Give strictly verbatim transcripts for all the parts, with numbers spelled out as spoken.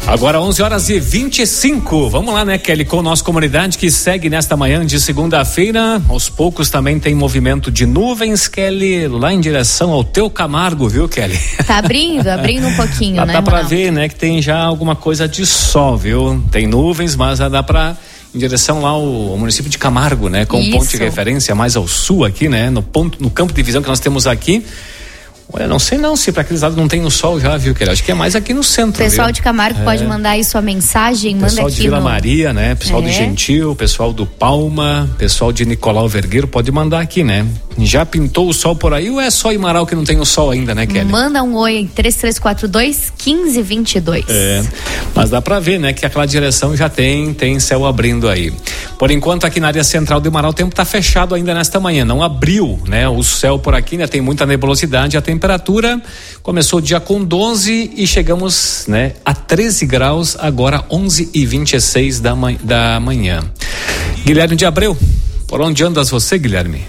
Agora onze horas e vinte e cinco. Vamos lá, né, Kelly, com a nossa comunidade que segue nesta manhã de segunda-feira. Aos poucos também tem movimento de nuvens, Kelly, lá em direção ao teu Camargo, viu, Kelly? Tá abrindo, abrindo um pouquinho, dá, né? Dá pra ver, né, que tem já alguma coisa de sol, viu? Tem nuvens, mas dá pra em direção lá ao, ao município de Camargo, né? Com um ponto de referência mais ao sul aqui, né? No ponto, no campo de visão que nós temos aqui. Olha, não sei não se para aqueles lados não tem o sol já, viu, Kelly? Acho que é mais aqui no centro. Pessoal viu? de Camargo é. pode mandar aí sua mensagem, manda aqui. Pessoal de Vila no... Maria, né? Pessoal é. de Gentil, pessoal do Palma, pessoal de Nicolau Vergueiro, pode mandar aqui, né? Já pintou o sol por aí ou é só Imarau que não tem o sol ainda, né, Kelly? Manda um oi em três três quatro dois, um cinco dois dois. É, mas dá pra ver, né, que aquela direção já tem, tem céu abrindo aí. Por enquanto aqui na área central do Imarau o tempo tá fechado ainda nesta manhã, não abriu, né? O céu por aqui, né? Tem muita nebulosidade, a temperatura começou o dia com doze e chegamos, né, a treze graus, agora onze e vinte e seis da, man- da manhã. Guilherme de Abreu, por onde andas você, Guilherme?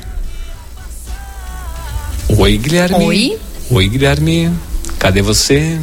Oi, Guilherme. Oi. Oi, Guilherme. Cadê você?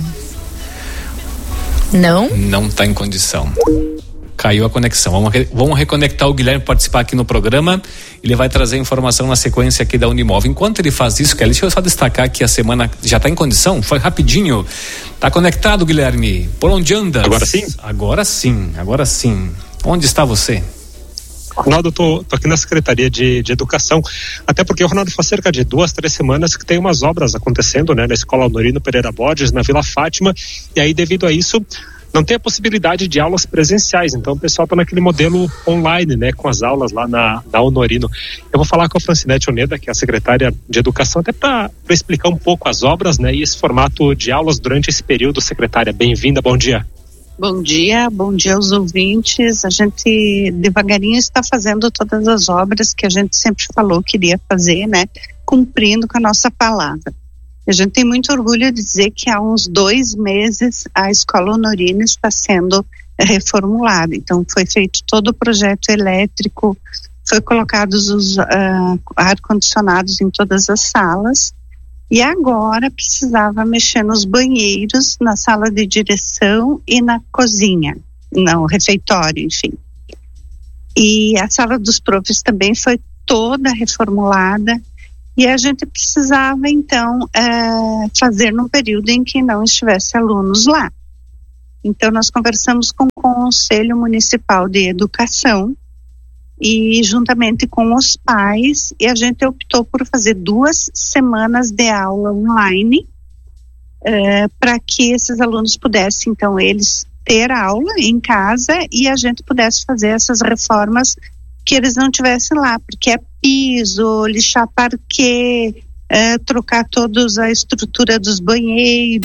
Não. Não tá em condição. Caiu a conexão. Vamos, re- vamos reconectar o Guilherme para participar aqui no programa. Ele vai trazer informação na sequência aqui da Unimóvel. Enquanto ele faz isso, Kelly, deixa eu só destacar que a semana já tá em condição, foi rapidinho. Tá conectado, Guilherme? Por onde andas? Agora sim? Agora sim, agora sim. Onde está você? Ronaldo, eu tô, tô aqui na Secretaria de, de Educação, até porque, Ronaldo, faz cerca de duas, três semanas que tem umas obras acontecendo, né, na Escola Honorino Pereira Borges, na Vila Fátima, e aí, devido a isso, não tem a possibilidade de aulas presenciais, então o pessoal tá naquele modelo online, né, com as aulas lá na, na Honorino. Eu vou falar com a Francinete Oneda, que é a secretária de Educação, até para explicar um pouco as obras, né, e esse formato de aulas durante esse período. Secretária, bem-vinda, bom dia. Bom dia, bom dia aos ouvintes. A gente devagarinho está fazendo todas as obras que a gente sempre falou que iria fazer, né? Cumprindo com a nossa palavra. A gente tem muito orgulho de dizer que há uns dois meses a Escola Honorino está sendo reformulada. Então foi feito todo o projeto elétrico, foi colocados os uh, ar-condicionados em todas as salas. E agora precisava mexer nos banheiros, na sala de direção e na cozinha, no refeitório, enfim. E a sala dos profs também foi toda reformulada e a gente precisava, então, é, fazer num período em que não estivesse alunos lá. Então, nós conversamos com o Conselho Municipal de Educação e juntamente com os pais, e a gente optou por fazer duas semanas de aula online uh, para que esses alunos pudessem, então, eles ter aula em casa e a gente pudesse fazer essas reformas que eles não tivessem lá, porque é piso, lixar parquet, uh, trocar toda a estrutura dos banheiros,